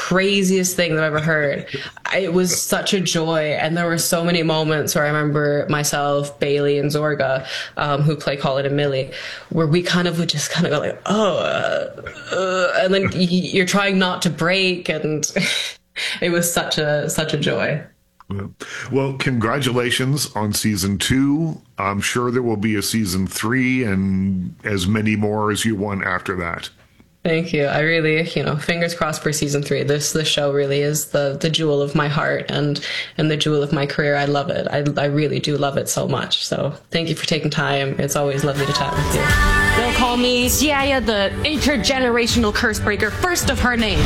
craziest thing that I've ever heard. It was such a joy. And there were so many moments where I remember myself, Bailey, and Zorga, who play Colin and Millie, where we kind of would just kind of go like, and then you're trying not to break. And it was such a joy. Well, congratulations on season 2. I'm sure there will be a season 3 and as many more as you want after that. Thank you. I really, fingers crossed for season 3. This show really is the jewel of my heart and the jewel of my career. I love it. I really do love it so much. So thank you for taking time. It's always lovely to chat with you. They'll call me Xiaya, the intergenerational curse breaker, first of her name.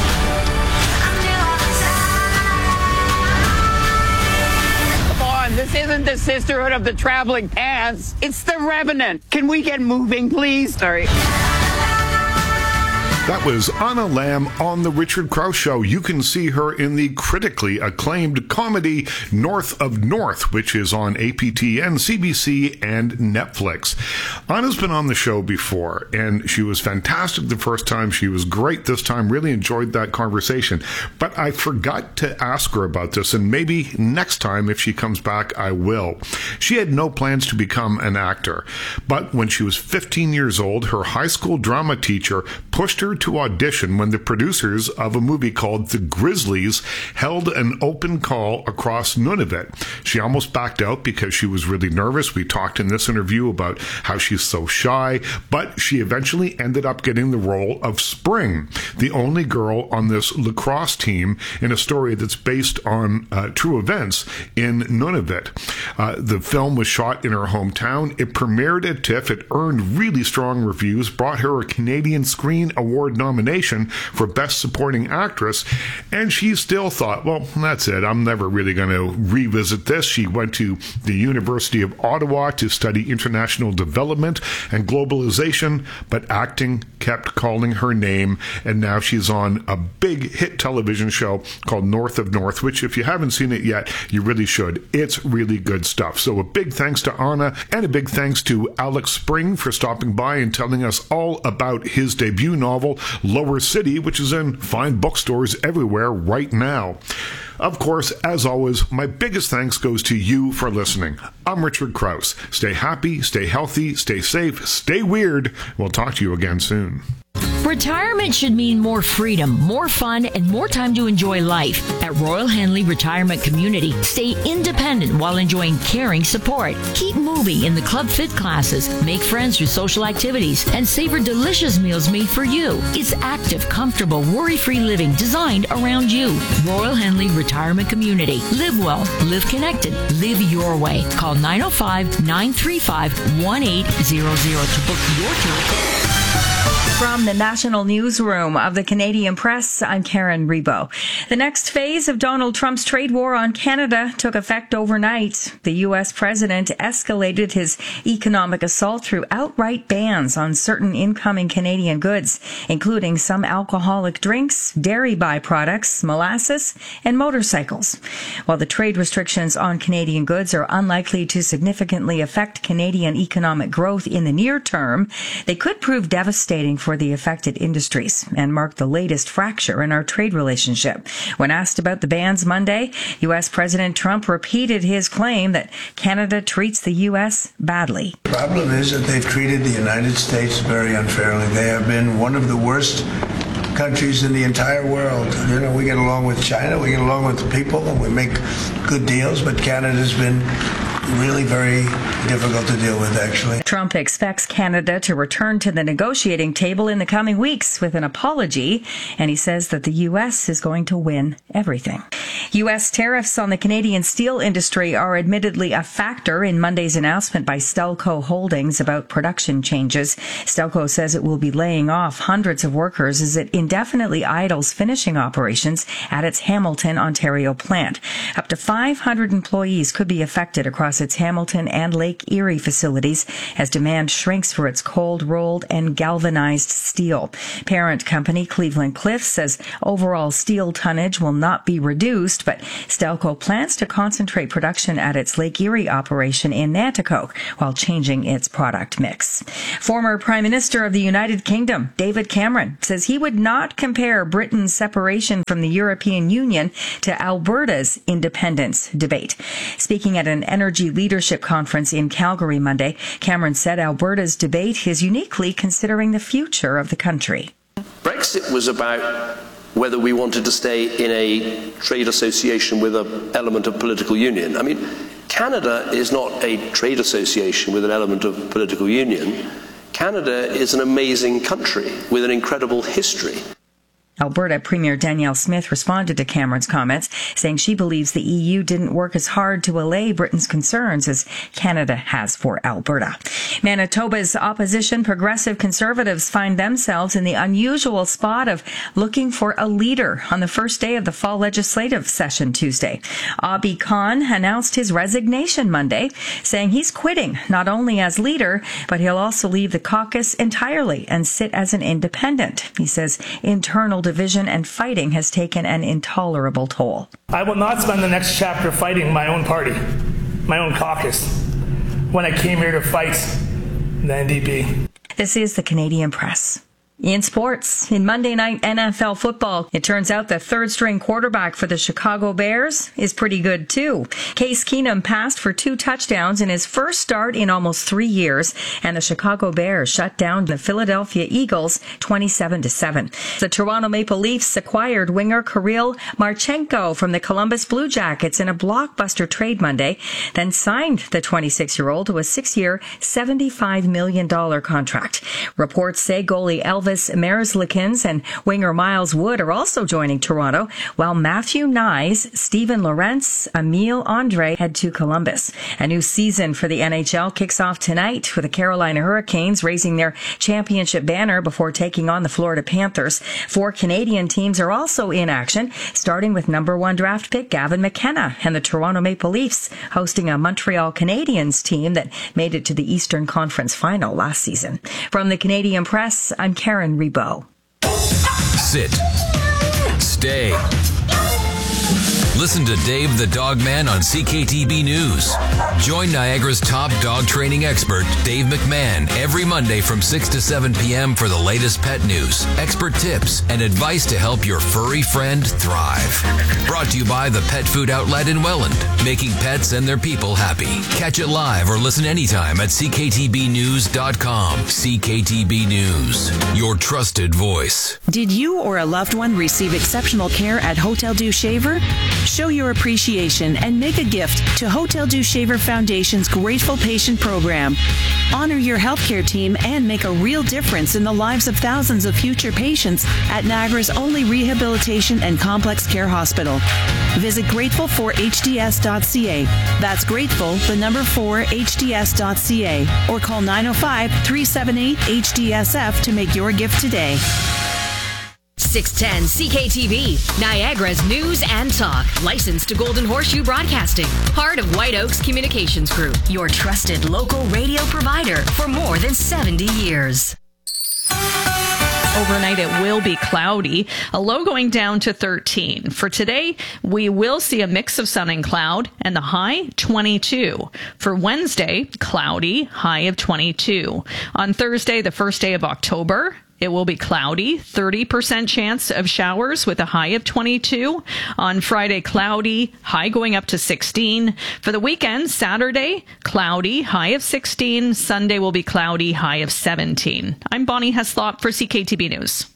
This isn't the Sisterhood of the Traveling Pants. It's the Revenant. Can we get moving, please? Sorry. That was Anna Lamb on The Richard Crouse Show. You can see her in the critically acclaimed comedy North of North, which is on APTN, CBC, and Netflix. Anna's been on the show before, and she was fantastic the first time. She was great this time. Really enjoyed that conversation. But I forgot to ask her about this, and maybe next time, if she comes back, I will. She had no plans to become an actor. But when she was 15 years old, her high school drama teacher pushed her to audition when the producers of a movie called The Grizzlies held an open call across Nunavut. She almost backed out because she was really nervous. We talked in this interview about how she's so shy, but she eventually ended up getting the role of Spring, the only girl on this lacrosse team in a story that's based on true events in Nunavut. The film was shot in her hometown. It premiered at TIFF. It earned really strong reviews, brought her a Canadian Screen Award nomination for Best Supporting Actress, and she still thought, well, that's it. I'm never really going to revisit this. She went to the University of Ottawa to study international development and globalization, but acting kept calling her name, and now she's on a big hit television show called North of North, which if you haven't seen it yet, you really should. It's really good stuff. So a big thanks to Anna, and a big thanks to Alex Spring for stopping by and telling us all about his debut novel, Lower City, which is in fine bookstores everywhere right now. Of course, as always, my biggest thanks goes to you for listening. I'm Richard Crouse. Stay happy, stay healthy, stay safe, stay weird. We'll talk to you again soon. Retirement should mean more freedom, more fun, and more time to enjoy life. At Royal Henley Retirement Community, stay independent while enjoying caring support. Keep moving in the Club Fit classes, make friends through social activities, and savor delicious meals made for you. It's active, comfortable, worry-free living designed around you. Royal Henley Retirement Community. Live well, live connected, live your way. Call 905-935-1800 to book your tour. From the National Newsroom of the Canadian Press, I'm Karen Rebo. The next phase of Donald Trump's trade war on Canada took effect overnight. The U.S. president escalated his economic assault through outright bans on certain incoming Canadian goods, including some alcoholic drinks, dairy byproducts, molasses, and motorcycles. While the trade restrictions on Canadian goods are unlikely to significantly affect Canadian economic growth in the near term, they could prove devastating for the affected industries and mark the latest fracture in our trade relationship. When asked about the bans Monday, U.S. President Trump repeated his claim that Canada treats the U.S. badly. The problem is that they've treated the United States very unfairly. They have been one of the worst countries in the entire world. You know, we get along with China, we get along with the people, and we make good deals, but Canada's been really very difficult to deal with, actually. Trump expects Canada to return to the negotiating table in the coming weeks with an apology, and he says that the U.S. is going to win everything. U.S. tariffs on the Canadian steel industry are admittedly a factor in Monday's announcement by Stelco Holdings about production changes. Stelco says it will be laying off hundreds of workers as it indefinitely idles finishing operations at its Hamilton, Ontario plant. Up to 500 employees could be affected across its Hamilton and Lake Erie facilities as demand shrinks for its cold rolled and galvanized steel. Parent company Cleveland Cliffs says overall steel tonnage will not be reduced, boost, but Stelco plans to concentrate production at its Lake Erie operation in Nanticoke while changing its product mix. Former Prime Minister of the United Kingdom, David Cameron, says he would not compare Britain's separation from the European Union to Alberta's independence debate. Speaking at an energy leadership conference in Calgary Monday, Cameron said Alberta's debate is uniquely considering the future of the country. Brexit was about whether we wanted to stay in a trade association with an element of political union. I mean, Canada is not a trade association with an element of political union. Canada is an amazing country with an incredible history. Alberta Premier Danielle Smith responded to Cameron's comments, saying she believes the EU didn't work as hard to allay Britain's concerns as Canada has for Alberta. Manitoba's opposition Progressive Conservatives find themselves in the unusual spot of looking for a leader on the first day of the fall legislative session Tuesday. Abi Khan announced his resignation Monday, saying he's quitting not only as leader, but he'll also leave the caucus entirely and sit as an independent. He says internal division and fighting has taken an intolerable toll. I will not spend the next chapter fighting my own party, my own caucus, when I came here to fight the NDP. This is the Canadian Press. In sports, in Monday night NFL football, it turns out the third-string quarterback for the Chicago Bears is pretty good too. Case Keenum passed for 2 touchdowns in his first start in almost 3 years, and the Chicago Bears shut down the Philadelphia Eagles 27-7. The Toronto Maple Leafs acquired winger Kirill Marchenko from the Columbus Blue Jackets in a blockbuster trade Monday, then signed the 26-year-old to a 6-year, $75 million contract. Reports say goalie Elvis Merzlikins and winger Miles Wood are also joining Toronto, while Matthew Nyes, Steven Lorentz, Emile Andre head to Columbus. A new season for the NHL kicks off tonight with the Carolina Hurricanes raising their championship banner before taking on the Florida Panthers. 4 Canadian teams are also in action, starting with number 1 draft pick Gavin McKenna and the Toronto Maple Leafs hosting a Montreal Canadiens team that made it to the Eastern Conference final last season. From the Canadian Press, I'm Karen Rebo. Sit. Stay. Listen to Dave the Dog Man on CKTB News. Join Niagara's top dog training expert, Dave McMahon, every Monday from 6 to 7 p.m. for the latest pet news, expert tips, and advice to help your furry friend thrive. Brought to you by the Pet Food Outlet in Welland, making pets and their people happy. Catch it live or listen anytime at CKTBnews.com. CKTB News, your trusted voice. Did you or a loved one receive exceptional care at Hotel du Shaver? Show your appreciation and make a gift to Hotel du Shaver Foundation's Grateful Patient Program. Honor your healthcare team and make a real difference in the lives of thousands of future patients at Niagara's only rehabilitation and complex care hospital. Visit grateful4hds.ca. That's grateful, the number 4hds.ca, or call 905-378-HDSF to make your gift today. 610 CKTV, Niagara's news and talk. Licensed to Golden Horseshoe Broadcasting. Part of White Oaks Communications Group. Your trusted local radio provider for more than 70 years. Overnight, it will be cloudy, a low going down to 13. For today, we will see a mix of sun and cloud, and the high, 22. For Wednesday, cloudy, high of 22. On Thursday, the first day of October, it will be cloudy, 30% chance of showers with a high of 22. On Friday, cloudy, high going up to 16. For the weekend, Saturday, cloudy, high of 16. Sunday will be cloudy, high of 17. I'm Bonnie Heslop for CKTB News.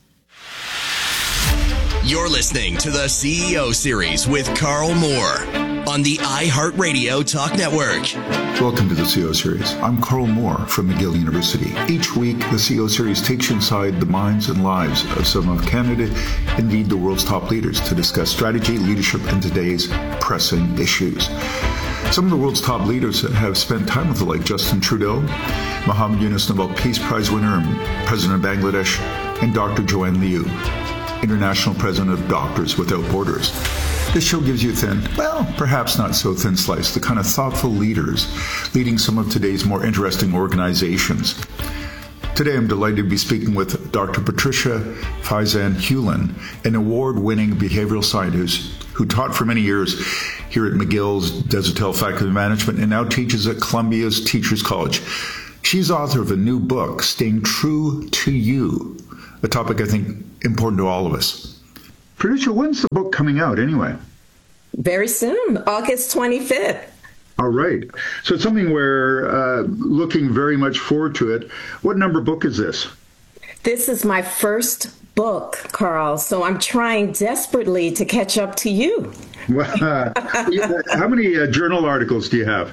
You're listening to the CEO Series with Carl Moore on the iHeartRadio Talk Network. Welcome to the CEO Series. I'm Carl Moore from McGill University. Each week, the CEO Series takes you inside the minds and lives of some of Canada, indeed the world's top leaders, to discuss strategy, leadership, and today's pressing issues. Some of the world's top leaders have spent time with the like Justin Trudeau, Muhammad Yunus Nobel Peace Prize winner and President of Bangladesh, and Dr. Joanne Liu, International President of Doctors Without Borders. This show gives you perhaps not so thin slice, the kind of thoughtful leaders leading some of today's more interesting organizations. Today, I'm delighted to be speaking with Dr. Patricia Faizan-Hulan, an award-winning behavioral scientist who taught for many years here at McGill's Desertel Faculty of Management and now teaches at Columbia's Teachers College. She's author of a new book, Staying True to You, a topic I think important to all of us. Producer, when's the book coming out anyway? Very soon, August 25th. All right. So it's something we're looking very much forward to it. What number book is this? This is my first book, Carl, so I'm trying desperately to catch up to you. Well, how many journal articles do you have?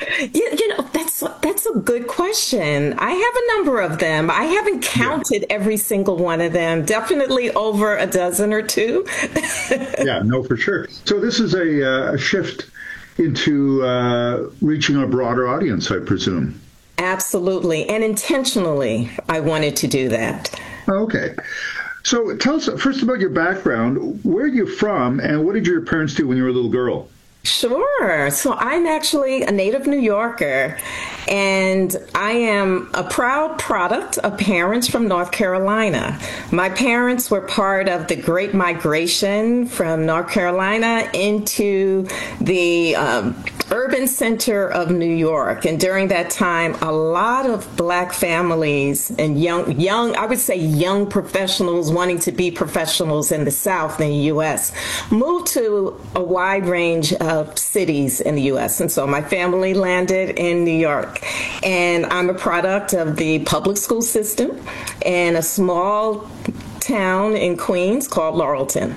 That's a good question. I have a number of them. I haven't counted every single one of them. Definitely over a dozen or two. Yeah, no, for sure. So this is a shift into reaching a broader audience, I presume. Absolutely. And intentionally, I wanted to do that. Okay. So tell us first about your background. Where are you from, and what did your parents do when you were a little girl? Sure. So I'm actually a native New Yorker, and I am a proud product of parents from North Carolina. My parents were part of the Great Migration from North Carolina into the urban center of New York. And during that time, a lot of Black families and young professionals wanting to be professionals in the South in the U.S. moved to a wide range of cities in the U.S. And so my family landed in New York. And I'm a product of the public school system in a small town in Queens called Laurelton.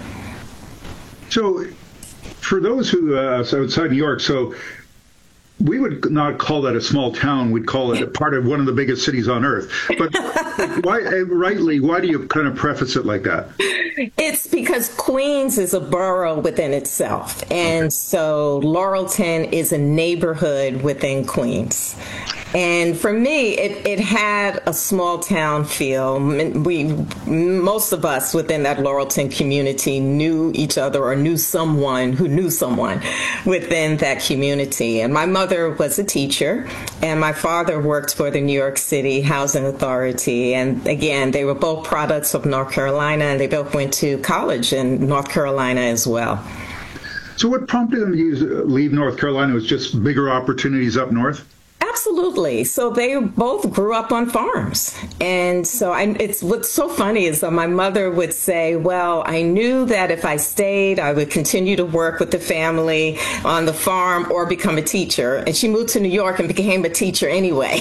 So for those who outside New York, so we would not call that a small town. We'd call it a part of one of the biggest cities on earth. But why do you kind of preface it like that? It's because Queens is a borough within itself. And so Laurelton is a neighborhood within Queens. And for me, it had a small town feel. Most of us within that Laurelton community knew each other or knew someone who knew someone within that community. And my mother was a teacher, and my father worked for the New York City Housing Authority. And again, they were both products of North Carolina, and they both went to college in North Carolina as well. So what prompted them to leave North Carolina? Was just bigger opportunities up north? Absolutely. So they both grew up on farms. And so it's what's so funny is that my mother would say, well, I knew that if I stayed, I would continue to work with the family on the farm or become a teacher. And she moved to New York and became a teacher anyway.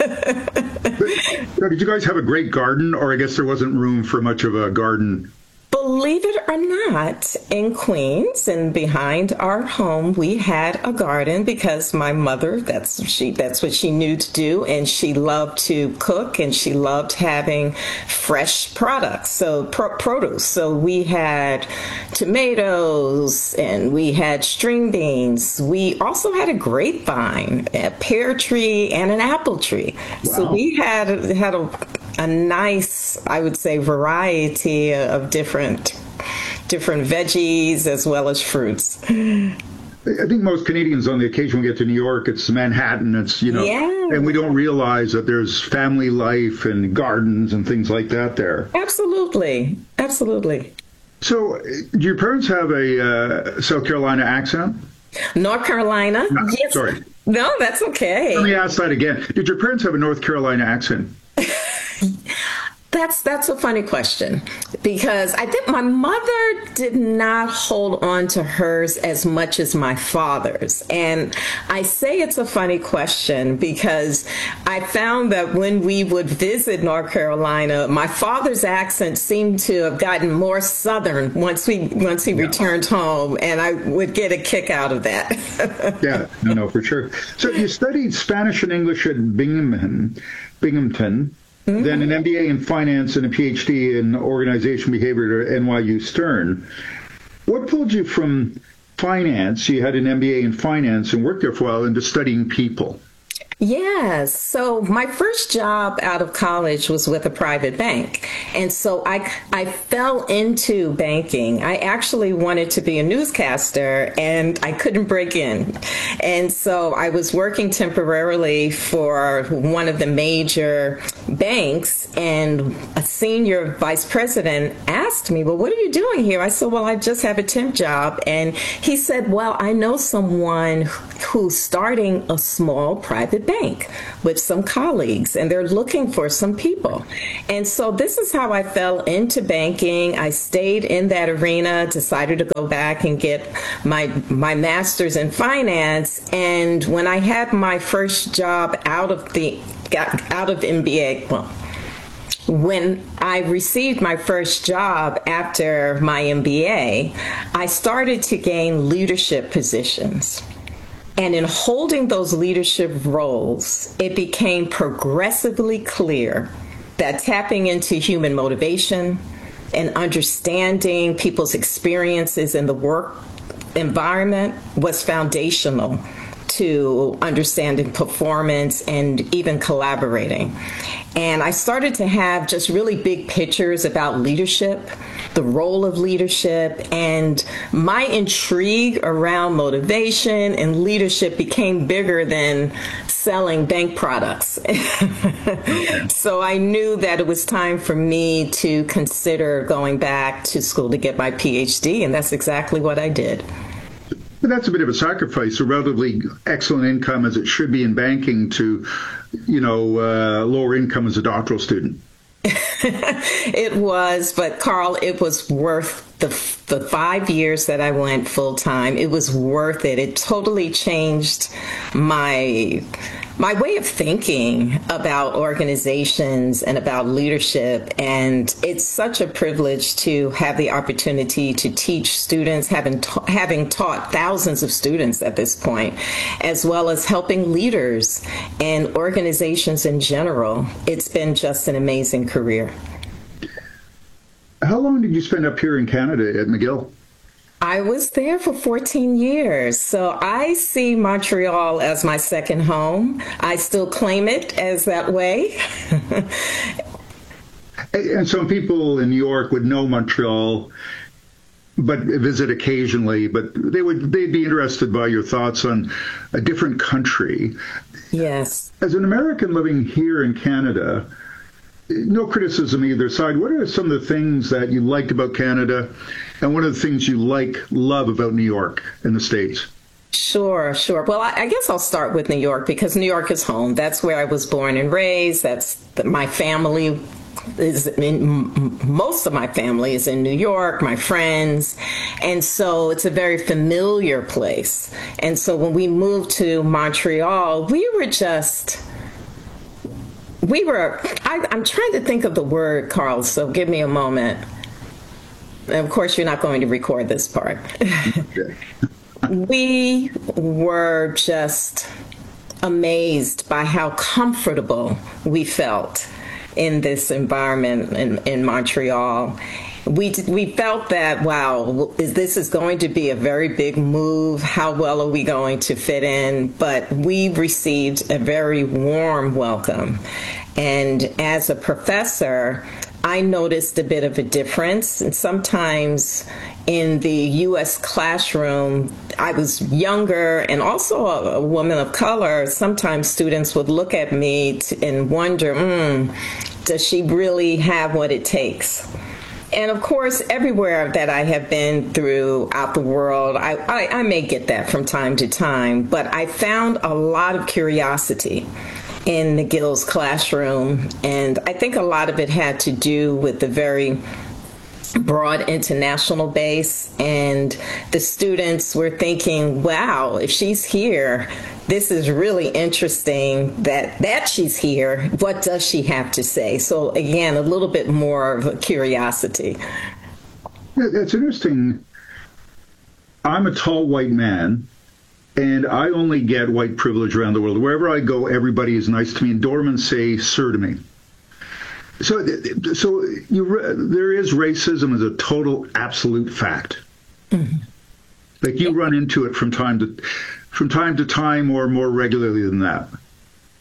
Did you guys have a great garden, or I guess there wasn't room for much of a garden? Believe it or not, in Queens and behind our home, we had a garden because my mother, that's what she knew to do. And she loved to cook, and she loved having fresh products, so produce. So we had tomatoes and we had string beans. We also had a grapevine, a pear tree, and an apple tree. Wow. So we had a nice, I would say, variety of different veggies as well as fruits. I think most Canadians, on the occasion we get to New York, it's Manhattan, and we don't realize that there's family life and gardens and things like that there. Absolutely. Absolutely. So do your parents have a South Carolina accent? North Carolina? No, yes. Sorry. No, that's okay. Let me ask that again. Did your parents have a North Carolina accent? That's a funny question, because I think my mother did not hold on to hers as much as my father's. And I say it's a funny question because I found that when we would visit North Carolina, my father's accent seemed to have gotten more Southern once he returned home, and I would get a kick out of that. Yeah, no, for sure. So you studied Spanish and English at Binghamton. Mm-hmm. Then an MBA in finance and a PhD in organization behavior at NYU Stern. What pulled you from finance? You had an MBA in finance and worked there for a while into studying people. Yes. So my first job out of college was with a private bank. And so I fell into banking. I actually wanted to be a newscaster and I couldn't break in. And so I was working temporarily for one of the major banks, and a senior vice president asked me, well, what are you doing here? I said, well, I just have a temp job. And he said, well, I know someone who's starting a small private bank with some colleagues, and they're looking for some people. And so this is how I fell into banking. I stayed in that arena, decided to go back and get my master's in finance. And when I had my first job out of MBA, well, when I received my first job after my MBA, I started to gain leadership positions. And in holding those leadership roles, it became progressively clear that tapping into human motivation and understanding people's experiences in the work environment was foundational to understanding performance and even collaborating. And I started to have just really big pictures about leadership, the role of leadership, and my intrigue around motivation and leadership became bigger than selling bank products. So I knew that it was time for me to consider going back to school to get my PhD, and that's exactly what I did. But that's a bit of a sacrifice, a relatively excellent income as it should be in banking to, lower income as a doctoral student. It was, but Carl, it was worth the 5 years that I went full time. It was worth it. It totally changed my way of thinking about organizations and about leadership. And it's such a privilege to have the opportunity to teach students, having taught thousands of students at this point, as well as helping leaders and organizations in general. It's been just an amazing career. How long did you spend up here in Canada at McGill? I was there for 14 years, so I see Montreal as my second home. I still claim it as that way. And some people in New York would know Montreal, but visit occasionally, but they'd be interested by your thoughts on a different country. Yes. As an American living here in Canada, no criticism either side, what are some of the things that you liked about Canada, and what are the things you love about New York and the States? Sure. Well, I guess I'll start with New York because New York is home. That's where I was born and raised. My family most of my family is in New York, my friends, and so it's a very familiar place. And so when we moved to Montreal, I'm trying to think of the word, Carl, so give me a moment. And of course, you're not going to record this part. We were just amazed by how comfortable we felt in this environment in Montreal. We felt that, wow, this is going to be a very big move. How well are we going to fit in? But we received a very warm welcome. And as a professor, I noticed a bit of a difference. And sometimes in the U.S. classroom, I was younger and also a woman of color. Sometimes students would look at me and wonder, does she really have what it takes? And of course, everywhere that I have been throughout the world, I may get that from time to time, but I found a lot of curiosity in McGill's classroom. And I think a lot of it had to do with the very broad international base. And the students were thinking, wow, if she's here, this is really interesting that she's here. What does she have to say? So again, a little bit more of a curiosity. That's interesting. I'm a tall white man, and I only get white privilege around the world. Wherever I go, everybody is nice to me, and doormen say sir to me. So there is racism as a total, absolute fact. Mm-hmm. Like you run into it from time to time or more regularly than that.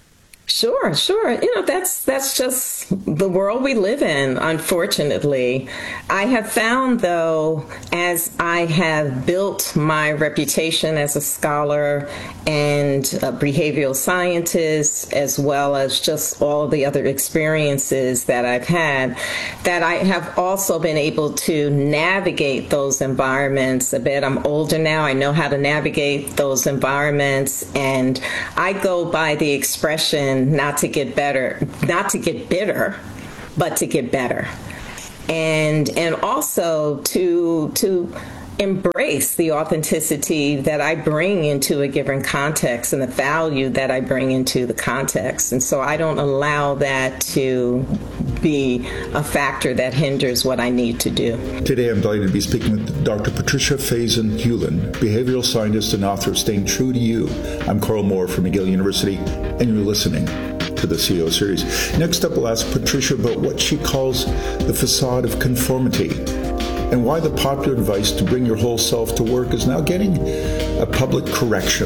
Sure. That's just the world we live in, unfortunately. I have found, though, as I have built my reputation as a scholar and a behavioral scientist, as well as just all the other experiences that I've had, that I have also been able to navigate those environments a bit. I'm older now. I know how to navigate those environments, and I go by the expression, not to get bitter, but to get better. And also to embrace the authenticity that I bring into a given context and the value that I bring into the context. And so I don't allow that to be a factor that hinders what I need to do. Today I'm delighted to be speaking with Dr. Patricia Faison-Hewlin, behavioral scientist and author of Staying True to You. I'm Carl Moore from McGill University, and you're listening to the CEO series. Next up, we'll ask Patricia about what she calls the facade of conformity and why the popular advice to bring your whole self to work is now getting a public correction.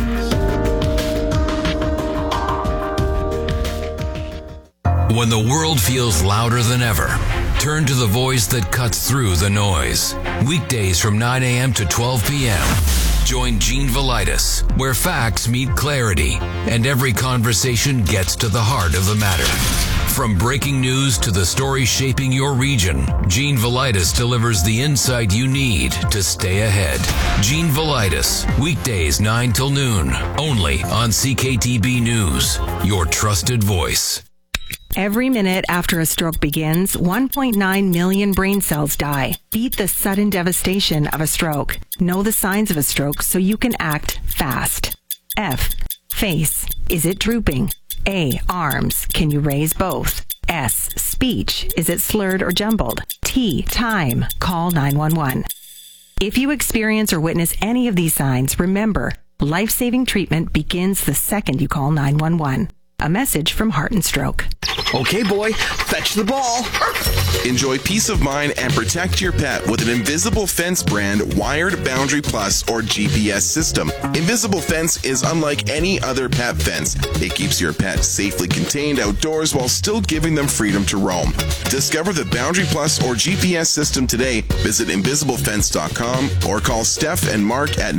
When the world feels louder than ever, turn to the voice that cuts through the noise. Weekdays from 9 a.m. to 12 p.m. Join Gene Velitis, where facts meet clarity and every conversation gets to the heart of the matter. From breaking news to the story shaping your region, Gene Velitis delivers the insight you need to stay ahead. Gene Velitis, weekdays 9 till noon, only on CKTB News, your trusted voice. Every minute after a stroke begins, 1.9 million brain cells die. Beat the sudden devastation of a stroke. Know the signs of a stroke so you can act fast. F. Face. Is it drooping? A. Arms. Can you raise both? S. Speech. Is it slurred or jumbled? T. Time. Call 911. If you experience or witness any of these signs, remember, life-saving treatment begins the second you call 911. A message from Heart and Stroke. Okay, boy, fetch the ball. Enjoy peace of mind and protect your pet with an Invisible Fence brand wired Boundary Plus or GPS system. Invisible Fence is unlike any other pet fence. It keeps your pet safely contained outdoors while still giving them freedom to roam. Discover the Boundary Plus or GPS system today. Visit invisiblefence.com or call Steph and Mark at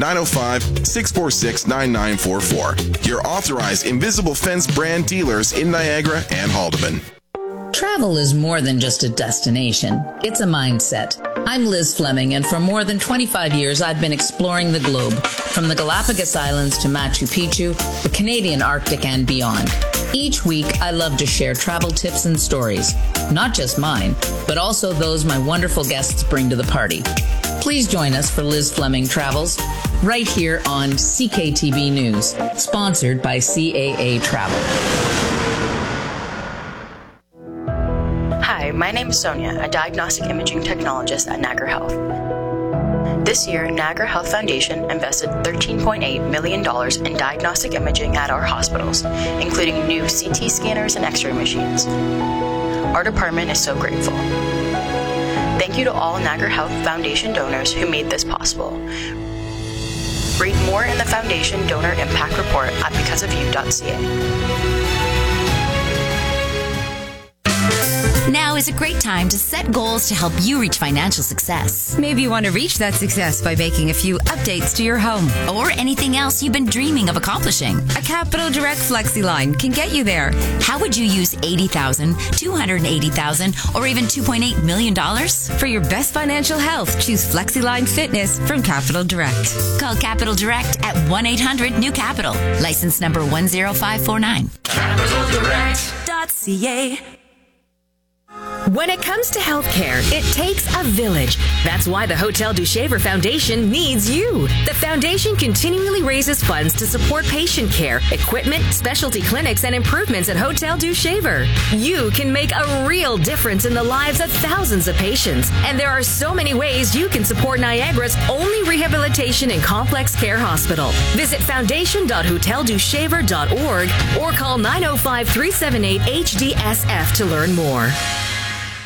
905-646-9944. Your authorized Invisible Fence brand dealers in Niagara and Haldeman. Travel is more than just a destination. It's a mindset. I'm Liz Fleming, and for more than 25 years, I've been exploring the globe, from the Galapagos Islands to Machu Picchu, the Canadian Arctic, and beyond. Each week, I love to share travel tips and stories, not just mine, but also those my wonderful guests bring to the party. Please join us for Liz Fleming Travels, right here on CKTB News, sponsored by CAA Travel. Hi, my name is Sonia, a diagnostic imaging technologist at Niagara Health. This year, Niagara Health Foundation invested $13.8 million in diagnostic imaging at our hospitals, including new CT scanners and X-ray machines. Our department is so grateful. Thank you to all Niagara Health Foundation donors who made this possible. Read more in the Foundation Donor Impact Report at becauseofyou.ca. Now is a great time to set goals to help you reach financial success. Maybe you want to reach that success by making a few updates to your home. Or anything else you've been dreaming of accomplishing. A Capital Direct FlexiLine can get you there. How would you use $80,000, $280,000, or even $2.8 million? For your best financial health, choose FlexiLine Fitness from Capital Direct. Call Capital Direct at 1-800-NEW-CAPITAL. License number 10549. CapitalDirect.ca. When it comes to healthcare, it takes a village. That's why the Hotel du Shaver Foundation needs you. The foundation continually raises funds to support patient care, equipment, specialty clinics, and improvements at Hotel du Shaver. You can make a real difference in the lives of thousands of patients. And there are so many ways you can support Niagara's only rehabilitation and complex care hospital. Visit foundation.hoteldushaver.org or call 905-378-HDSF to learn more.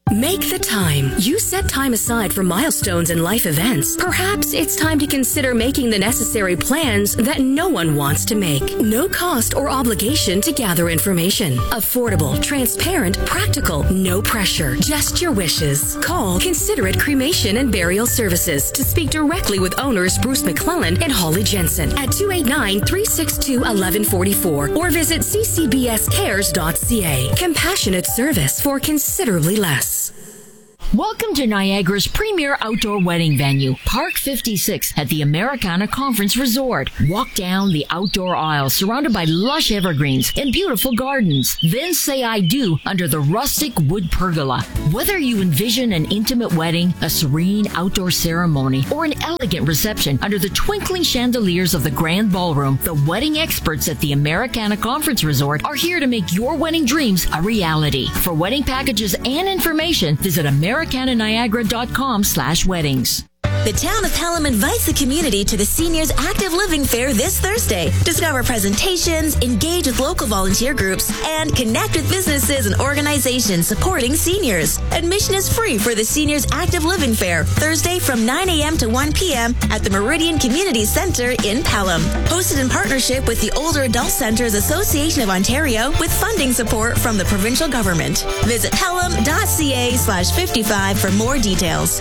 Make the time. You set time aside for milestones and life events. Perhaps it's time to consider making the necessary plans that no one wants to make. No cost or obligation to gather information. Affordable, transparent, practical, no pressure. Just your wishes. Call Considerate Cremation and Burial Services to speak directly with owners Bruce McClellan and Holly Jensen at 289-362-1144 or visit ccbscares.ca. Compassionate service for considerably less. Welcome to Niagara's premier outdoor wedding venue, Park 56 at the Americana Conference Resort. Walk down the outdoor aisle surrounded by lush evergreens and beautiful gardens. Then say I do under the rustic wood pergola. Whether you envision an intimate wedding, a serene outdoor ceremony, or an elegant reception under the twinkling chandeliers of the Grand Ballroom, the wedding experts at the Americana Conference Resort are here to make your wedding dreams a reality. For wedding packages and information, visit americananiagara.com/weddings. The town of Pelham invites the community to the Seniors Active Living Fair this Thursday. Discover presentations, engage with local volunteer groups, and connect with businesses and organizations supporting seniors. Admission is free for the Seniors Active Living Fair, Thursday from 9 a.m. to 1 p.m. at the Meridian Community Center in Pelham. Hosted in partnership with the Older Adult Centers Association of Ontario with funding support from the provincial government. Visit pelham.ca/55 for more details.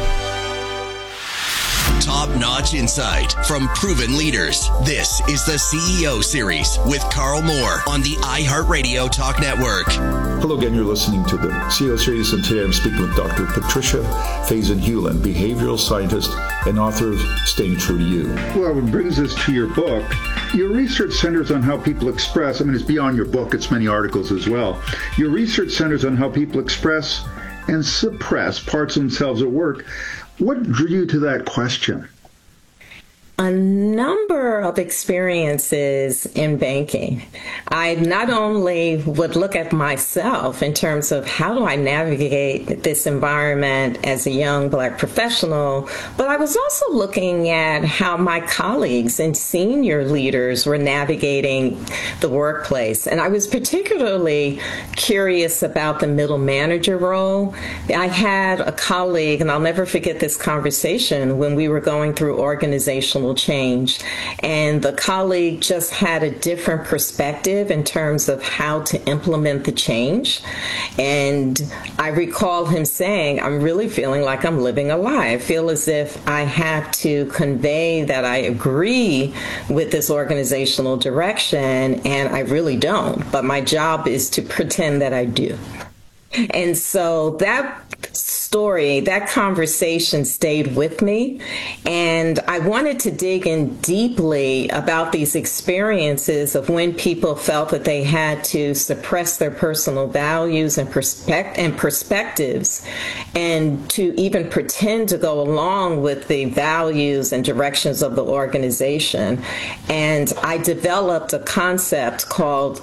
Top-notch insight from proven leaders. This is the CEO Series with Carl Moore on the iHeartRadio Talk Network. Hello again, you're listening to the CEO Series, and today I'm speaking with Dr. Patricia Faison-Hewland, behavioral scientist and author of Staying True to You. Well, it brings us to your book. Your research centers on how people express, it's beyond your book, it's many articles as well. Your research centers on how people express and suppress parts of themselves at work. What drew you to that question? A number of experiences in banking. I not only would look at myself in terms of how do I navigate this environment as a young Black professional, but I was also looking at how my colleagues and senior leaders were navigating the workplace. And I was particularly curious about the middle manager role. I had a colleague, and I'll never forget this conversation, when we were going through organizational change, and the colleague just had a different perspective in terms of how to implement the change. And I recall him saying, I'm really feeling like I'm living a lie. I feel as if I have to convey that I agree with this organizational direction, and I really don't, but my job is to pretend that I do. And so that story, that conversation stayed with me, and I wanted to dig in deeply about these experiences of when people felt that they had to suppress their personal values and perspectives, and to even pretend to go along with the values and directions of the organization. And I developed a concept called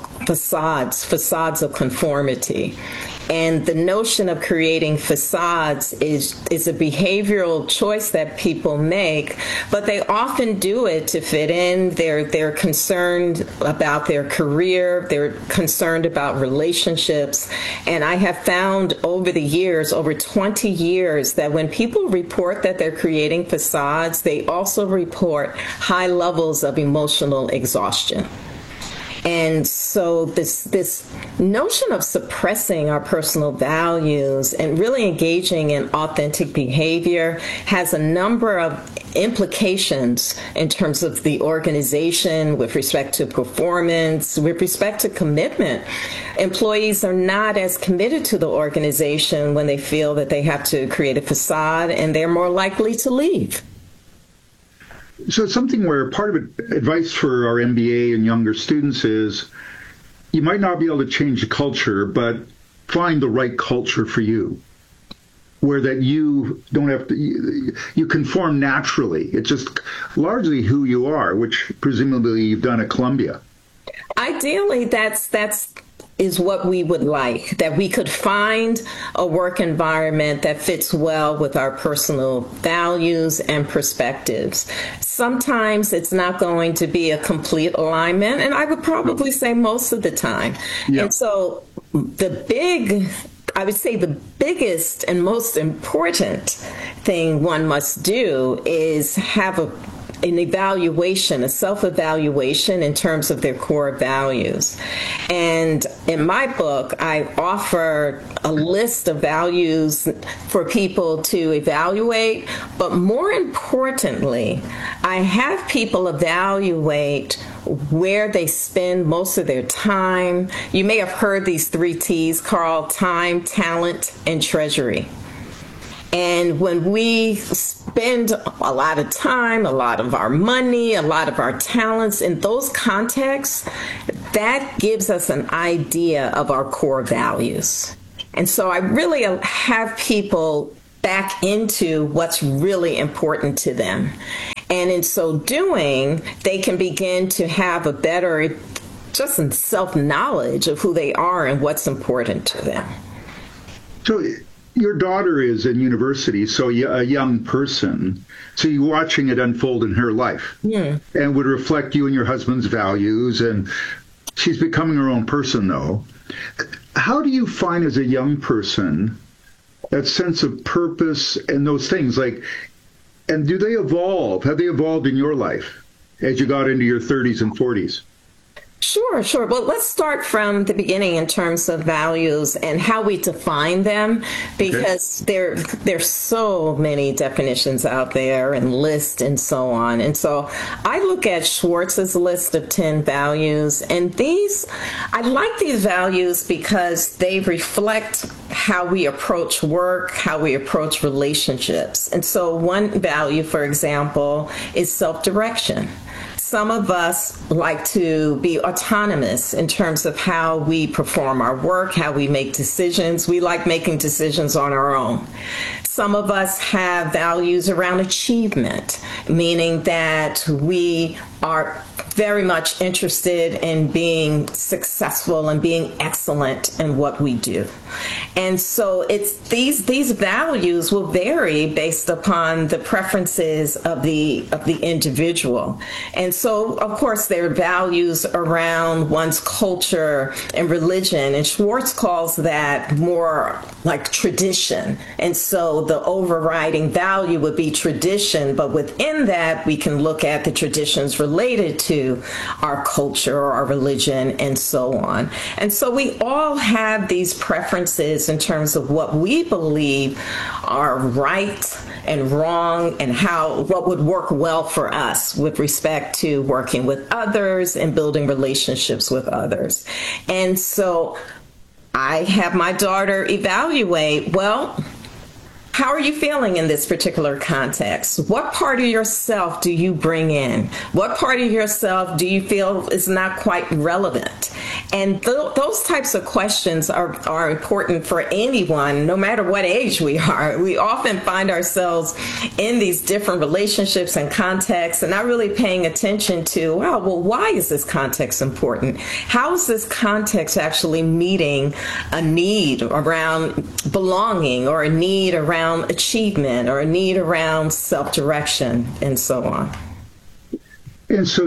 facades of conformity. And the notion of creating facades is a behavioral choice that people make, but they often do it to fit in. They're concerned about their career. They're concerned about relationships. And I have found over the years, over 20 years, that when people report that they're creating facades, they also report high levels of emotional exhaustion. And so this notion of suppressing our personal values and really engaging in authentic behavior has a number of implications in terms of the organization with respect to performance, with respect to commitment. Employees are not as committed to the organization when they feel that they have to create a facade, and they're more likely to leave. So it's something where part of it, advice for our MBA and younger students is you might not be able to change the culture, but find the right culture for you, where that you don't have to, you conform naturally. It's just largely who you are, which presumably you've done at Columbia. Ideally, that's is what we would like, that we could find a work environment that fits well with our personal values and perspectives. Sometimes it's not going to be a complete alignment, and I would probably say most of the time. Yeah. And so the big I would say the biggest and most important thing one must do is have an evaluation, a self-evaluation in terms of their core values. And in my book, I offer a list of values for people to evaluate, but more importantly, I have people evaluate where they spend most of their time. You may have heard these 3 T's, Carl: time, talent, and treasury. And when we spend a lot of time, a lot of our money, a lot of our talents in those contexts, that gives us an idea of our core values. And so I really have people back into what's really important to them. And in so doing, they can begin to have a better just self-knowledge of who they are and what's important to them. So your daughter is in university, so a young person. So you're watching it unfold in her life, and would reflect you and your husband's values. And she's becoming her own person, though. How do you find, as a young person, that sense of purpose and those things? And do they evolve? Have they evolved in your life as you got into your 30s and 40s? Sure. Well, let's start from the beginning in terms of values and how we define them, because there's so many definitions out there and lists and so on. And so I look at Schwartz's list of 10 values, and I like these values because they reflect how we approach work, how we approach relationships. And so one value, for example, is self-direction. Some of us like to be autonomous in terms of how we perform our work, how we make decisions. We like making decisions on our own. Some of us have values around achievement, meaning that we are very much interested in being successful and being excellent in what we do. And so it's these values will vary based upon the preferences of the individual. And so, of course, there are values around one's culture and religion, and Schwartz calls that more like tradition. And so the overriding value would be tradition, but within that, we can look at the traditions related to our culture or our religion and so on. And so we all have these preferences in terms of what we believe are right and wrong and what would work well for us with respect to working with others and building relationships with others. And so I have my daughter evaluate, well, how are you feeling in this particular context? What part of yourself do you bring in? What part of yourself do you feel is not quite relevant? And those types of questions are important for anyone, no matter what age we are. We often find ourselves in these different relationships and contexts and not really paying attention to, well, why is this context important? How is this context actually meeting a need around belonging, or a need around achievement, or a need around self-direction, and so on? And so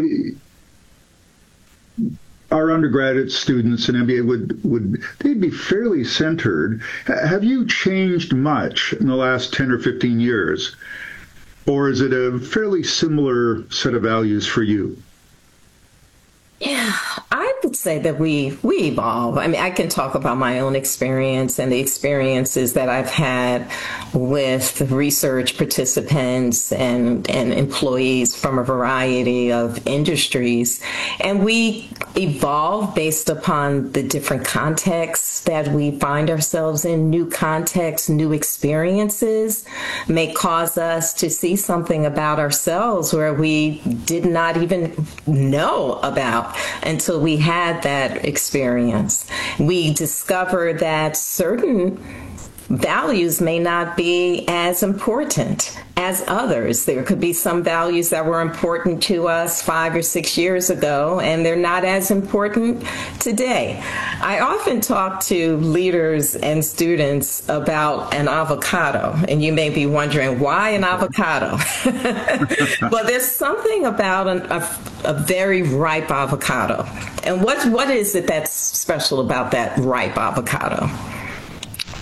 our undergraduate students in MBA they'd be fairly centered. Have you changed much in the last 10 or 15 years? Or is it a fairly similar set of values for you? Yeah, I would say that we evolve. I mean, I can talk about my own experience and the experiences that I've had with research participants and employees from a variety of industries. And we evolve based upon the different contexts that we find ourselves in. New contexts, new experiences may cause us to see something about ourselves where we did not even know about until we had that experience. We discover that certain values may not be as important as others. There could be some values that were important to us 5 or 6 years ago, and they're not as important today. I often talk to leaders and students about an avocado, and you may be wondering, why an avocado? Well, there's something about a very ripe avocado. And what is it that's special about that ripe avocado?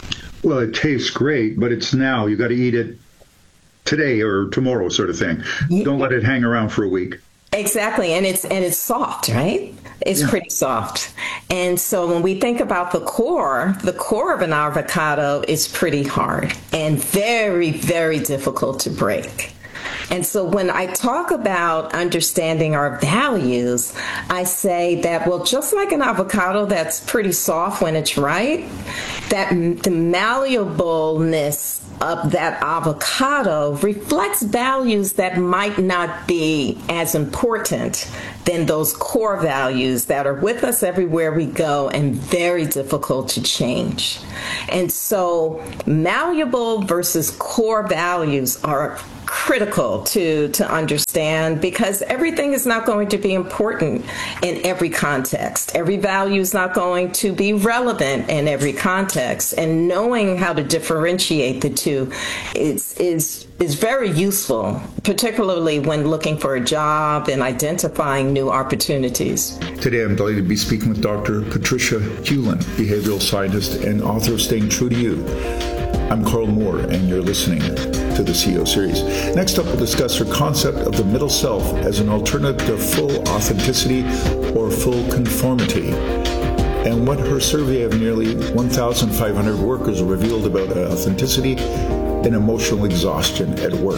Well, it tastes great, but it's now. You got to eat it today or tomorrow, sort of thing. Don't let it hang around for a week. Exactly, and it's soft, right? It's pretty soft. And so when we think about the core of an avocado is pretty hard and very, very difficult to break. And so when I talk about understanding our values, I say that, well, just like an avocado that's pretty soft when it's ripe, that the malleableness of that avocado reflects values that might not be as important than those core values that are with us everywhere we go and very difficult to change. And so malleable versus core values are critical to understand, because everything is not going to be important in every context. Every value is not going to be relevant in every context, and knowing how to differentiate the two is very useful, particularly when looking for a job and identifying new opportunities. Today I'm delighted to be speaking with Dr. Patricia Hewlin, behavioral scientist and author of Staying True to You. I'm Carl Moore, and you're listening to the CEO series. Next up, we'll discuss her concept of the middle self as an alternative to full authenticity or full conformity, and what her survey of nearly 1,500 workers revealed about authenticity and emotional exhaustion at work.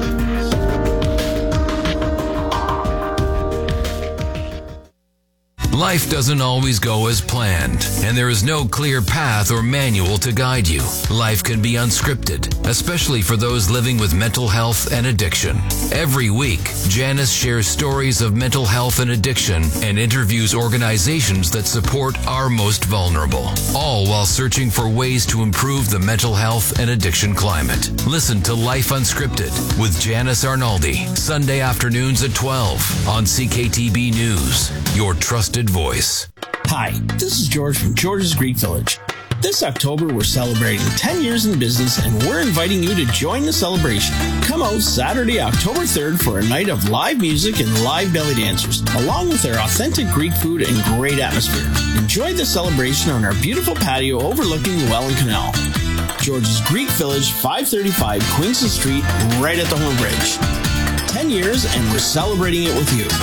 Life doesn't always go as planned, and there is no clear path or manual to guide you. Life can be unscripted, especially for those living with mental health and addiction. Every week, Janice shares stories of mental health and addiction and interviews organizations that support our most vulnerable, all while searching for ways to improve the mental health and addiction climate. Listen to Life Unscripted with Janice Arnaldi, Sunday afternoons at 12 on CKTB News, your trusted voice. Hi, this is George from George's Greek Village. This October, we're celebrating 10 years in business, and we're inviting you to join the celebration. Come out Saturday, October 3rd for a night of live music and live belly dancers, along with our authentic Greek food and great atmosphere. Enjoy the celebration on our beautiful patio overlooking the Welland Canal. George's Greek Village, 535 Queenston Street, right at the Horn Bridge. 10 years, and we're celebrating it with you.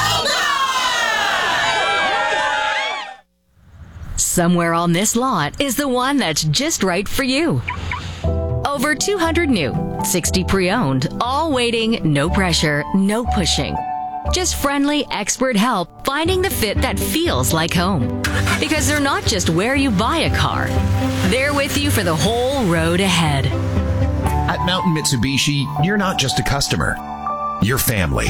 Somewhere on this lot is the one that's just right for you. Over 200 new, 60 pre-owned, all waiting, no pressure, no pushing. Just friendly, expert help finding the fit that feels like home. Because they're not just where you buy a car, they're with you for the whole road ahead. At Mountain Mitsubishi, you're not just a customer, you're family.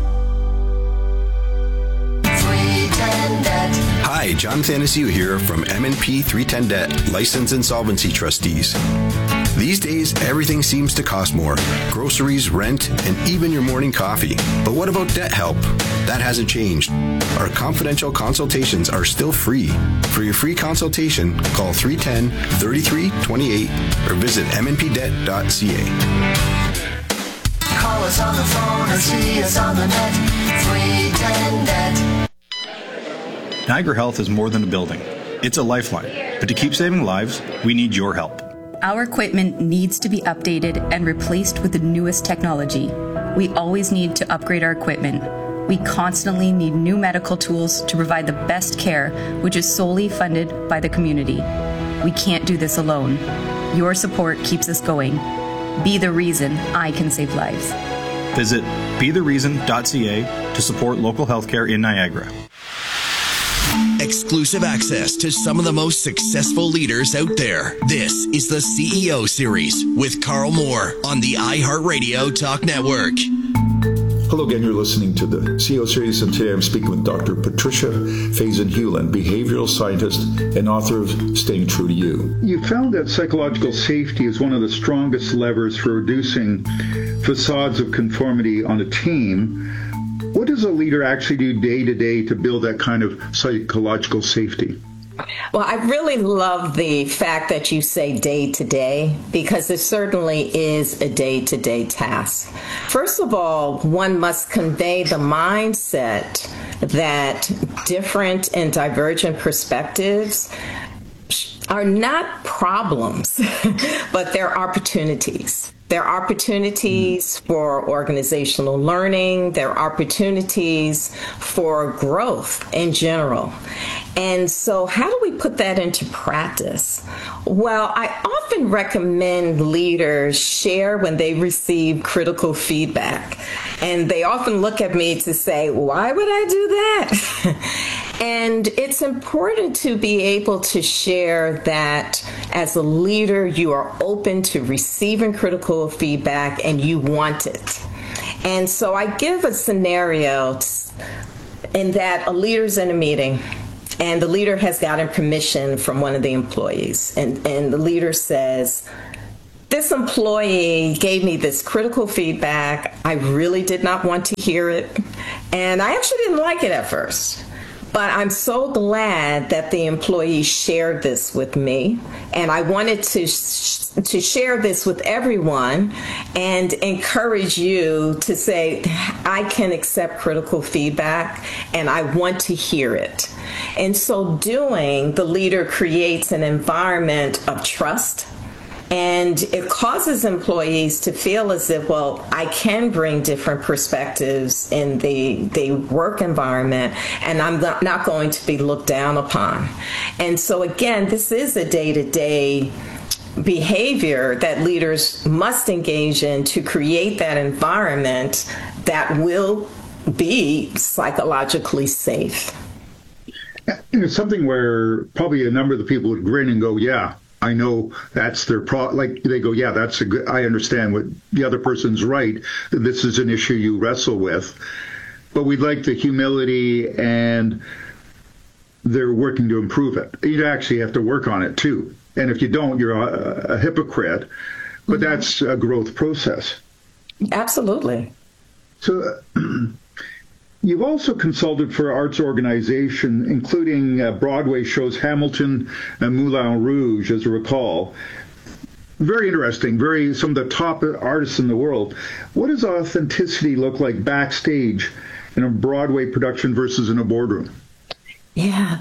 Hi, John Thanasiu here from M&P 310 Debt, License Insolvency Trustees. These days, everything seems to cost more. Groceries, rent, and even your morning coffee. But what about debt help? That hasn't changed. Our confidential consultations are still free. For your free consultation, call 310-3328 or visit mnpdebt.ca. Call us on the phone or see us on the net. 310 Debt. Niagara Health is more than a building. It's a lifeline. But to keep saving lives, we need your help. Our equipment needs to be updated and replaced with the newest technology. We always need to upgrade our equipment. We constantly need new medical tools to provide the best care, which is solely funded by the community. We can't do this alone. Your support keeps us going. Be the reason I can save lives. Visit bethereason.ca to support local healthcare in Niagara. Exclusive access to some of the most successful leaders out there. This is the CEO Series with Carl Moore on the iHeartRadio Talk Network. Hello again, you're listening to the CEO series, and today I'm speaking with Dr. Patricia Faison-Hewlin, behavioral scientist and author of Staying True to You. You found that psychological safety is one of the strongest levers for reducing facades of conformity on a team. What does a leader actually do day to day to build that kind of psychological safety? Well, I really love the fact that you say day to day, because it certainly is a day-to-day task. First of all, one must convey the mindset that different and divergent perspectives are not problems, but they're opportunities. There are opportunities for organizational learning. There are opportunities for growth in general. And so how do we put that into practice? Well, I often recommend leaders share when they receive critical feedback. And they often look at me to say, why would I do that? And it's important to be able to share that as a leader, you are open to receiving critical feedback and you want it. And so I give a scenario in that a leader's in a meeting and the leader has gotten permission from one of the employees. And the leader says, this employee gave me this critical feedback. I really did not want to hear it. And I actually didn't like it at first. But I'm so glad that the employee shared this with me, and I wanted to share this with everyone and encourage you to say, I can accept critical feedback, and I want to hear it. In so doing, the leader creates an environment of trust. And it causes employees to feel as if, well, I can bring different perspectives in the work environment, and I'm not going to be looked down upon. And so, again, this is a day-to-day behavior that leaders must engage in to create that environment that will be psychologically safe. It's something where probably a number of the people would grin and go, yeah, I know that's their like they go, yeah, that's a good, I understand what the other person's right. This is an issue you wrestle with. But we'd like the humility and they're working to improve it. You actually have to work on it too. And if you don't, you're a hypocrite. But that's a growth process. Absolutely. So you've also consulted for arts organization, including Broadway shows Hamilton and Moulin Rouge, as I recall. Very interesting, some of the top artists in the world. What does authenticity look like backstage in a Broadway production versus in a boardroom? Yeah.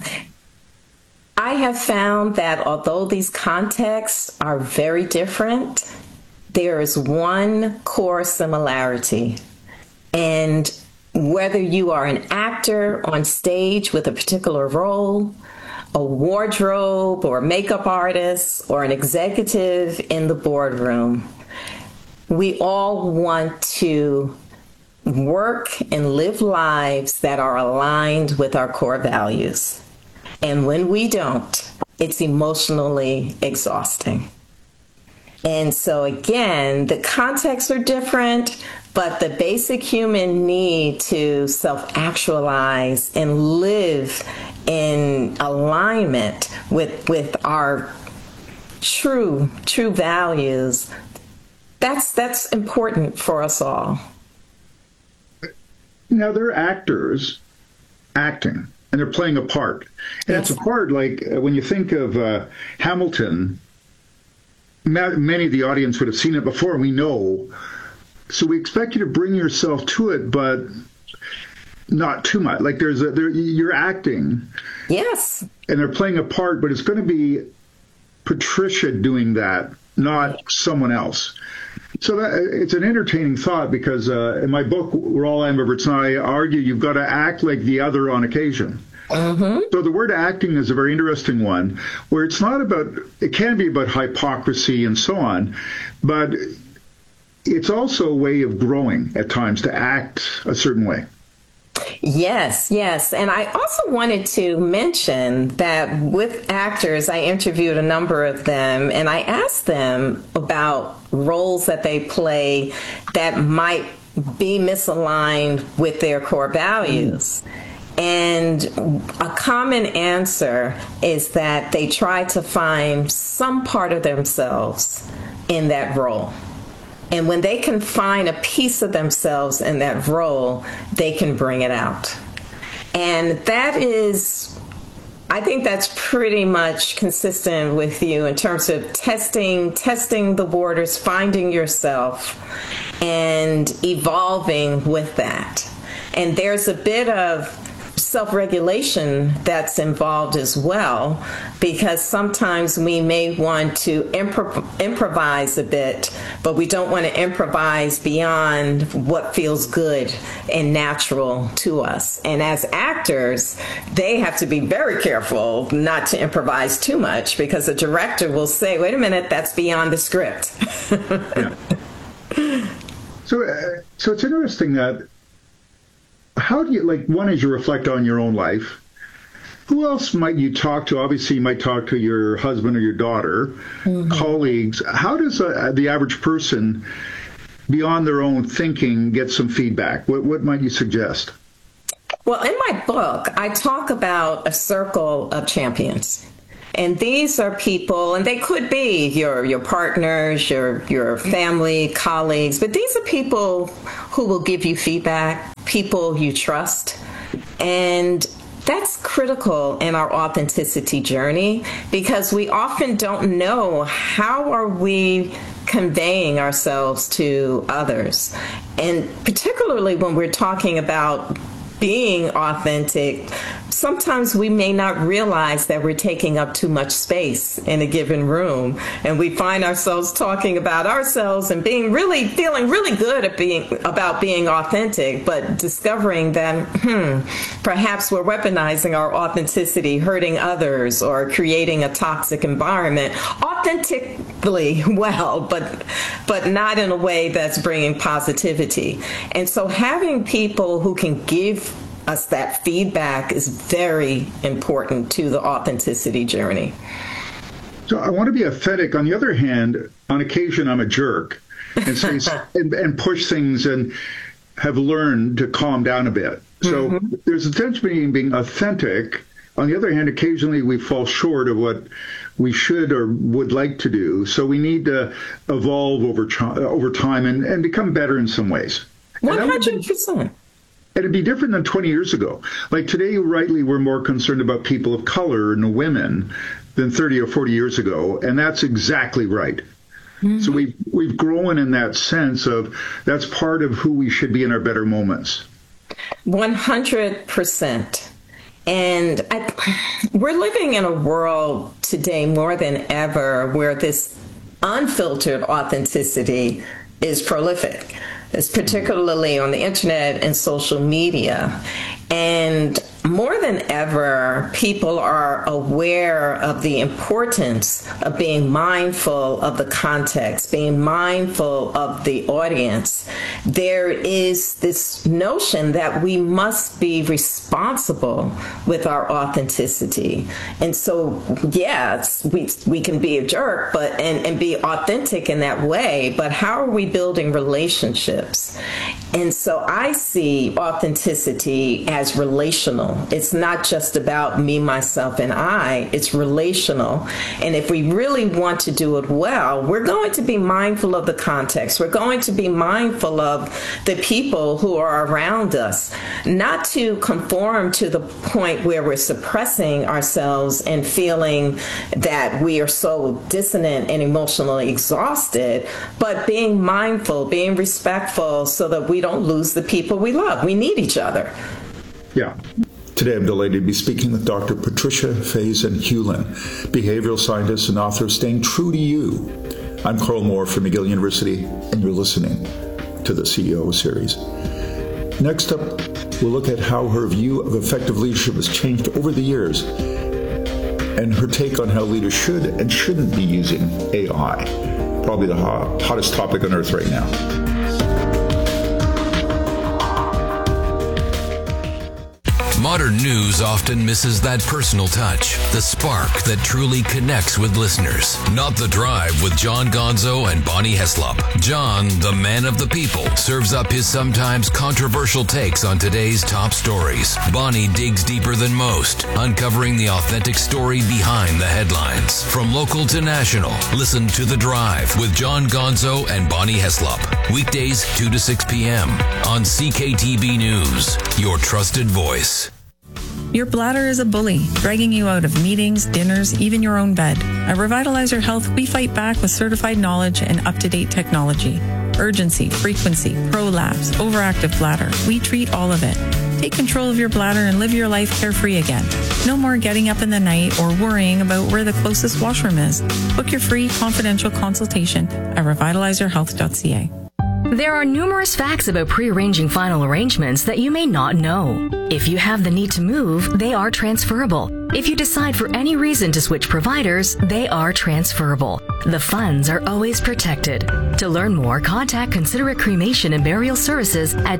I have found that although these contexts are very different, there is one core similarity. And whether you are an actor on stage with a particular role, a wardrobe or makeup artist, or an executive in the boardroom, we all want to work and live lives that are aligned with our core values. And when we don't, it's emotionally exhausting. And so again, the contexts are different, but the basic human need to self-actualize and live in alignment with our true values, that's important for us all. Now, they're actors acting, and they're playing a part. And yes. It's a part like when you think of Hamilton, many of the audience would have seen it before, and we know. So we expect you to bring yourself to it, but not too much. Like you're acting. Yes. And they're playing a part, but it's going to be Patricia doing that, not someone else. So it's an entertaining thought because in my book, We're All Ambiverts, and I argue you've got to act like the other on occasion. Mm-hmm. So the word acting is a very interesting one, where it's not about, it can be about hypocrisy and so on, but it's also a way of growing at times to act a certain way. Yes. And I also wanted to mention that with actors, I interviewed a number of them, and I asked them about roles that they play that might be misaligned with their core values. And a common answer is that they try to find some part of themselves in that role. And when they can find a piece of themselves in that role, they can bring it out. And that is, I think that's pretty much consistent with you in terms of testing the waters, finding yourself, and evolving with that. And there's a bit of self-regulation that's involved as well, because sometimes we may want to improvise a bit, but we don't want to improvise beyond what feels good and natural to us. And as actors, they have to be very careful not to improvise too much, because the director will say, wait a minute, that's beyond the script. Yeah. So it's interesting that, how do you, like, one is you reflect on your own life. Who else might you talk to? Obviously, you might talk to your husband or your daughter, colleagues. How does the average person, beyond their own thinking, get some feedback? What might you suggest? Well, in my book, I talk about a circle of champions. And these are people, and they could be your partners, your family, colleagues, but these are people who will give you feedback, people you trust. And that's critical in our authenticity journey, because we often don't know how are we conveying ourselves to others. And particularly when we're talking about being authentic, sometimes we may not realize that we're taking up too much space in a given room, and we find ourselves talking about ourselves and feeling really good about being authentic, but discovering that perhaps we're weaponizing our authenticity, hurting others, or creating a toxic environment authentically well, but not in a way that's bringing positivity. And so having people who can give us that feedback is very important to the authenticity journey. So I want to be authentic. On the other hand, on occasion, I'm a jerk and say and push things, and have learned to calm down a bit. So there's a difference between being authentic. On the other hand, occasionally we fall short of what we should or would like to do. So we need to evolve over time and become better in some ways. 100%. It'd be different than 20 years ago. Like today, rightly, we're more concerned about people of color and women than 30 or 40 years ago, and that's exactly right. So we've grown in that sense of that's part of who we should be in our better moments. 100%. And we're living in a world today more than ever where this unfiltered authenticity is prolific. It's particularly on the internet and social media. And more than ever, people are aware of the importance of being mindful of the context, being mindful of the audience. There is this notion that we must be responsible with our authenticity. And so, yes, we can be a jerk, but and be authentic in that way, but how are we building relationships? And so I see authenticity as relational. It's not just about me, myself, and I. It's relational. And if we really want to do it well, we're going to be mindful of the context. We're going to be mindful of the people who are around us, not to conform to the point where we're suppressing ourselves and feeling that we are so dissonant and emotionally exhausted, but being mindful, being respectful so that we don't lose the people we love. We need each other. Yeah. Today I'm delighted to be speaking with Dr. Patricia Faison-Hulin, behavioral scientist and author of Staying True to You. I'm Carl Moore from McGill University, and you're listening to the CEO series. Next up, we'll look at how her view of effective leadership has changed over the years, and her take on how leaders should and shouldn't be using AI, probably the hottest topic on earth right now. Modern news often misses that personal touch, the spark that truly connects with listeners. Not the Drive with John Gonzo and Bonnie Heslop. John, the man of the people, serves up his sometimes controversial takes on today's top stories. Bonnie digs deeper than most, uncovering the authentic story behind the headlines. From local to national, listen to The Drive with John Gonzo and Bonnie Heslop. Weekdays 2 to 6 p.m. on CKTB News, your trusted voice. Your bladder is a bully, dragging you out of meetings, dinners, even your own bed. At Revitalize Your Health, we fight back with certified knowledge and up-to-date technology. Urgency, frequency, prolapse, overactive bladder. We treat all of it. Take control of your bladder and live your life carefree again. No more getting up in the night or worrying about where the closest washroom is. Book your free confidential consultation at revitalizerhealth.ca. There are numerous facts about pre-arranging final arrangements that you may not know. If you have the need to move, they are transferable. If you decide for any reason to switch providers, they are transferable. The funds are always protected. To learn more, contact Considerate Cremation and Burial Services at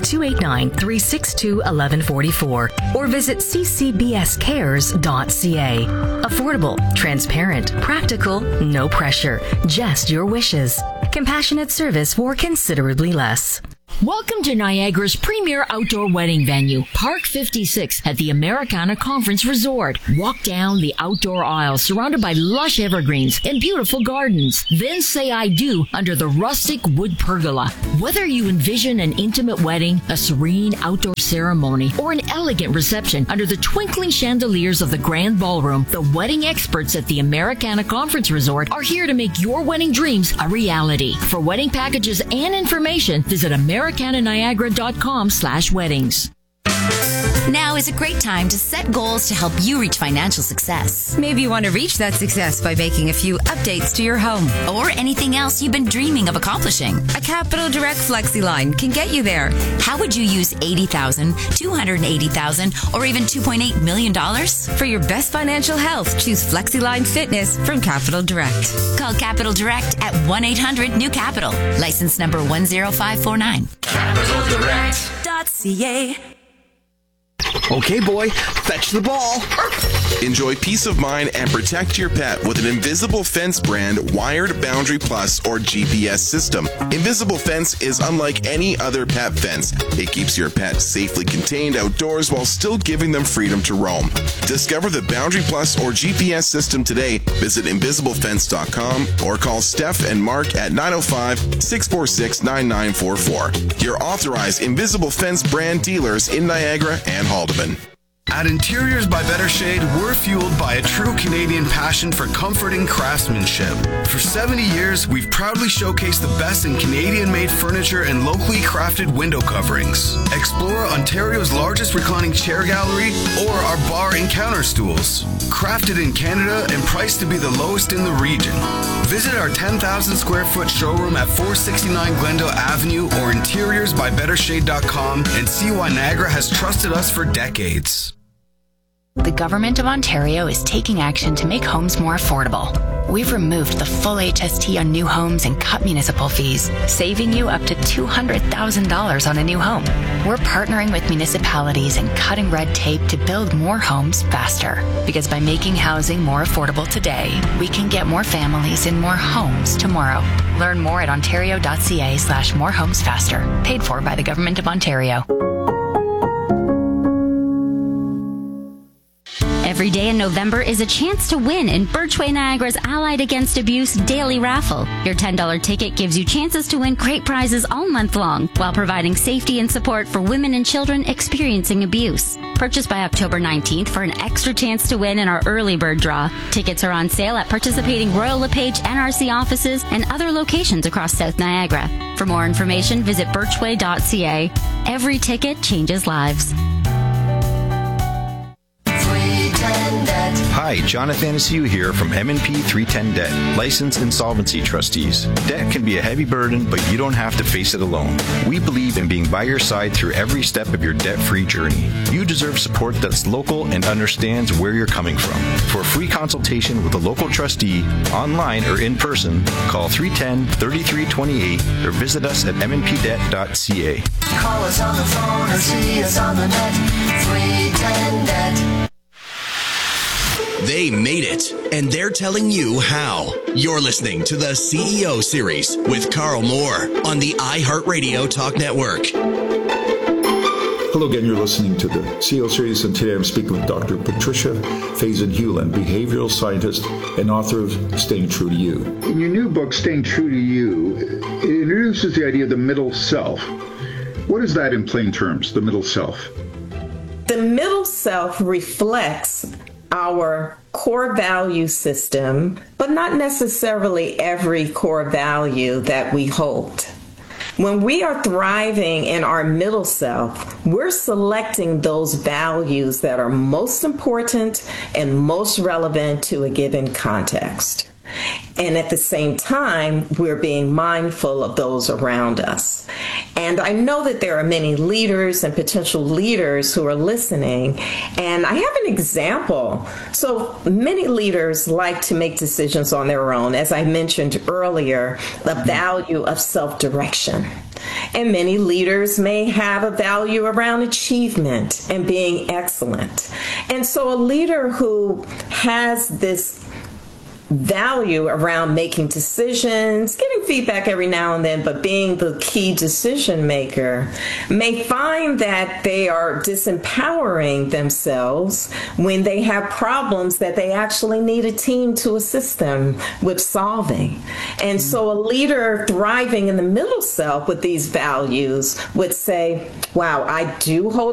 289-362-1144 or visit ccbscares.ca. Affordable, transparent, practical, no pressure, just your wishes. Compassionate service for considerably less. Welcome to Niagara's premier outdoor wedding venue, Park 56 at the Americana Conference Resort. Walk down the outdoor aisle surrounded by lush evergreens and beautiful gardens. Then say I do under the rustic wood pergola. Whether you envision an intimate wedding, a serene outdoor ceremony, or an elegant reception under the twinkling chandeliers of the grand ballroom, the wedding experts at the Americana Conference Resort are here to make your wedding dreams a reality. For wedding packages and information, visit americananiagara.com/weddings. Now is a great time to set goals to help you reach financial success. Maybe you want to reach that success by making a few updates to your home. Or anything else you've been dreaming of accomplishing. A Capital Direct FlexiLine can get you there. How would you use $80,000, $280,000, or even $2.8 million? For your best financial health, choose FlexiLine Fitness from Capital Direct. Call Capital Direct at 1-800-NEW-CAPITAL. License number 10549. CapitalDirect.ca. Okay, boy, fetch the ball. Enjoy peace of mind and protect your pet with an Invisible Fence brand Wired Boundary Plus or GPS system. Invisible Fence is unlike any other pet fence. It keeps your pet safely contained outdoors while still giving them freedom to roam. Discover the Boundary Plus or GPS system today. Visit invisiblefence.com or call Steph and Mark at 905-646-9944. Your authorized Invisible Fence brand dealers in Niagara and Haldeman. At Interiors by Better Shade, we're fueled by a true Canadian passion for comfort and craftsmanship. For 70 years, we've proudly showcased the best in Canadian-made furniture and locally crafted window coverings. Explore Ontario's largest reclining chair gallery or our bar and counter stools. Crafted in Canada and priced to be the lowest in the region. Visit our 10,000 square foot showroom at 469 Glendale Avenue or interiorsbybettershade.com and see why Niagara has trusted us for decades. The Government of Ontario is taking action to make homes more affordable. We've removed the full HST on new homes and cut municipal fees, saving you up to $200,000 on a new home. We're partnering with municipalities and cutting red tape to build more homes faster. Because by making housing more affordable today, we can get more families in more homes tomorrow. Learn more at ontario.ca/morehomesfaster. Paid for by the Government of Ontario. Every day in November is a chance to win in Birchway Niagara's Allied Against Abuse Daily Raffle. Your $10 ticket gives you chances to win great prizes all month long while providing safety and support for women and children experiencing abuse. Purchase by October 19th for an extra chance to win in our early bird draw. Tickets are on sale at participating Royal LePage NRC offices and other locations across South Niagara. For more information, visit birchway.ca. Every ticket changes lives. Hi, John Athanasiou here from M&P 310 Debt, Licensed Insolvency Trustees. Debt can be a heavy burden, but you don't have to face it alone. We believe in being by your side through every step of your debt-free journey. You deserve support that's local and understands where you're coming from. For a free consultation with a local trustee, online or in person, call 310-3328 or visit us at mnpdebt.ca. Call us on the phone or see us on the net. 310 Debt. They made it, and they're telling you how. You're listening to the CEO Series with Carl Moore on the iHeartRadio Talk Network. Hello again, you're listening to the CEO Series, and today I'm speaking with Dr. Patricia Faison-Hewland, behavioral scientist and author of Staying True to You. In your new book, Staying True to You, it introduces the idea of the middle self. What is that in plain terms, the middle self? The middle self reflects our core value system, but not necessarily every core value that we hold. When we are thriving in our middle self, we're selecting those values that are most important and most relevant to a given context. And at the same time, we're being mindful of those around us. And I know that there are many leaders and potential leaders who are listening, and I have an example. So many leaders like to make decisions on their own. As I mentioned earlier, the value of self-direction. And many leaders may have a value around achievement and being excellent. And so a leader who has this value around making decisions, getting feedback every now and then, but being the key decision maker, may find that they are disempowering themselves when they have problems that they actually need a team to assist them with solving. And so a leader thriving in the middle self with these values would say, wow, I do hold